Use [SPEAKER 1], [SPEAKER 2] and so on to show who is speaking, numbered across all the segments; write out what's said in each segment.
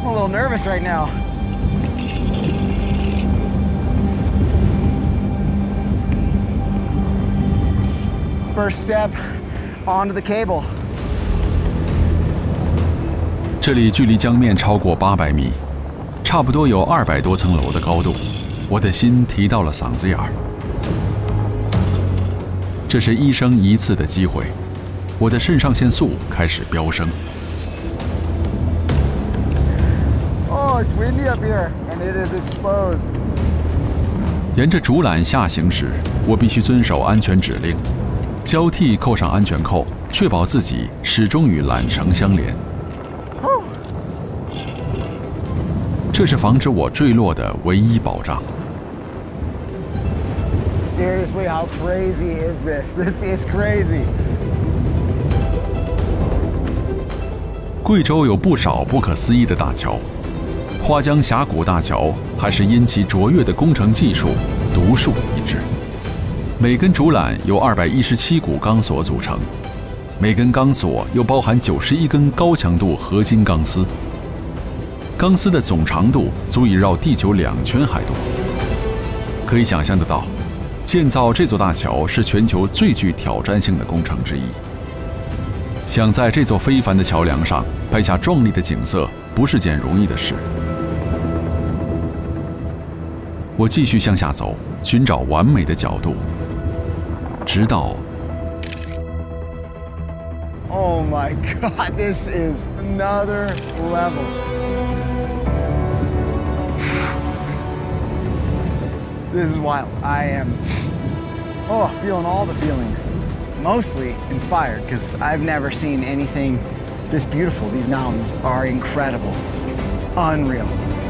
[SPEAKER 1] I'm a little nervous right now. First step onto the cable.
[SPEAKER 2] 这里距离江面超过800米，差不多有200多层楼的高度，我的心提到了嗓子眼儿。这是一生一次的机会，我的肾上腺素开始飙升。
[SPEAKER 1] Oh, it's windy up here, and it is exposed.
[SPEAKER 2] 沿着竹缆下行时，我必须遵守安全指令，交替扣上安全扣，确保自己始终与缆绳相连。这是防止我坠落的唯一保障。
[SPEAKER 1] Seriously, how crazy is this? This is crazy.
[SPEAKER 2] 贵州有不少不可思议的大桥，花江峡谷大桥还是因其卓越的工程技术独树一帜。每根竹缆由217股钢索组成，每根钢索又包含91根高强度合金钢丝。钢丝的总长度足以绕地球2圈还多。可以想象得到，建造这座大桥是全球最具挑战性的工程之一。想在这座非凡的桥梁上拍下壮丽的景色，不是件容易的事。我继续向下走，寻找完美的角度，直到
[SPEAKER 1] Oh my God, this is another level. This is wild. I am, feeling all the feelings. Mostly inspired because I've never seen anything this beautiful. These mountains are incredible, unreal.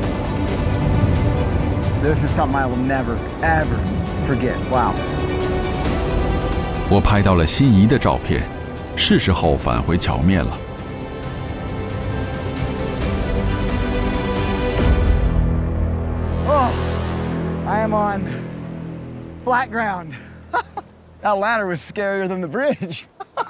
[SPEAKER 1] This is something I will never, ever forget. Wow.
[SPEAKER 2] 我拍到了心仪的照片，是时候返回桥面了。
[SPEAKER 1] I am on flat ground. That ladder was scarier than the bridge.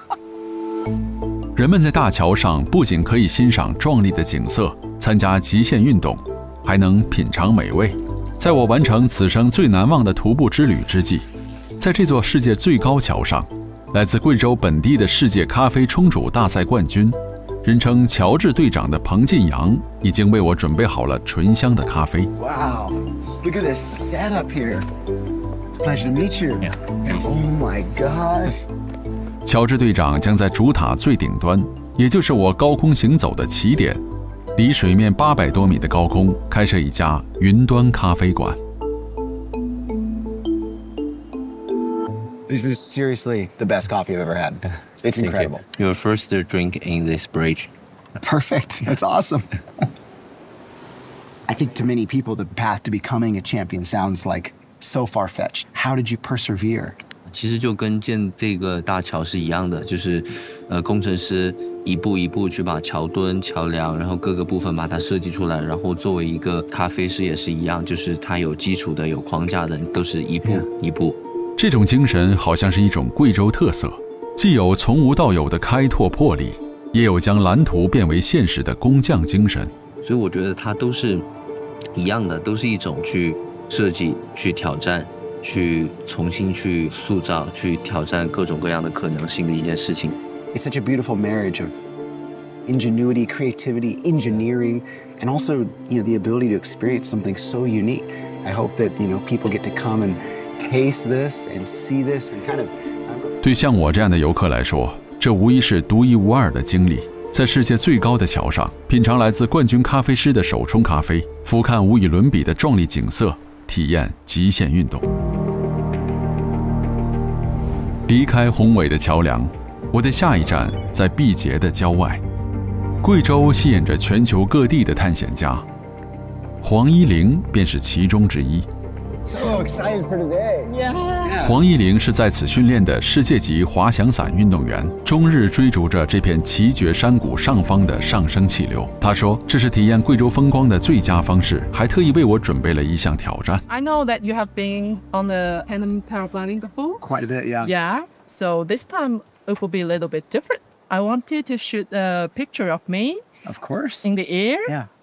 [SPEAKER 2] 人们在大桥上不仅可以欣赏壮丽的景色，参加极限运动，还能品尝美味。在我完成此生最难忘的徒步之旅之际，在这座世界最高桥上，来自贵州本地的世界咖啡冲煮大赛冠军，人称乔治队长的彭进阳，已经为我准备好了醇香的咖啡。
[SPEAKER 1] Wow, look at this setup here. It's a pleasure to meet you. Oh my gosh.
[SPEAKER 2] 乔治队长将在主塔最顶端，也就是我高空行走的起点，离水面800多米的高空开设一家云端咖啡馆。
[SPEAKER 1] This is seriously the best coffee I've ever had. It's incredible.
[SPEAKER 3] Your first drink in this bridge.
[SPEAKER 1] Perfect. That's awesome. I think to many people, the path to becoming a champion sounds like so far-fetched. How did you persevere?
[SPEAKER 3] 其实就跟建这个大桥是一样的，就是工程师一步一步去把桥墩、桥梁，然后各个部分把它设计出来，然后作为一个咖啡师也是一样，就是它有基础的、有框架的，都是一步一步。
[SPEAKER 2] 这种精神好像是一种贵州特色，既有从无到有的开拓魄力，也有将蓝图变为现实的工匠精神。
[SPEAKER 3] 所以我觉得它都是一样的，都是一种去设计、去挑战、去重新去塑造、去挑战各种各样的可能性的一件事情。
[SPEAKER 1] It's such a beautiful marriage of ingenuity, creativity, engineering, and also, the ability to experience something so unique. I hope that, people get to come and taste this and see this and kind of.
[SPEAKER 2] 对像我这样的游客来说，这无疑是独一无二的经历。在世界最高的桥上，品尝来自冠军咖啡师的手冲咖啡，俯瞰无与伦比的壮丽景色，体验极限运动。离开宏伟的桥梁，我的下一站在毕节的郊外。贵州吸引着全球各地的探险家，黄一玲便是其中之一。
[SPEAKER 1] So excited for today. Yeah.
[SPEAKER 2] 黄一玲是在此训练的世界级滑翔伞运动员，终日追逐着这片奇绝山谷上方的上升气流。他说，这是体验贵州风光的最佳方式，还特意为我准备了一项挑战。
[SPEAKER 4] I know that you have been on the tandem paragliding before.
[SPEAKER 1] Quite a bit, yeah.
[SPEAKER 4] Yeah. So this time it will be a little bit different. I want you to shoot a picture of me.
[SPEAKER 1] Of course.
[SPEAKER 4] In the air.
[SPEAKER 1] Yeah.